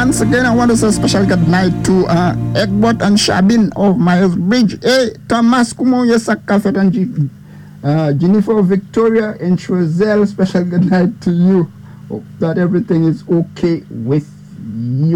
once again, I want to say a special good night to Egbert and Shabin of Myers Bridge. Hey, Thomas Kumo, Yesaka and Jennifer, Victoria, and Trozel, special good night to you. Hope that everything is okay with you.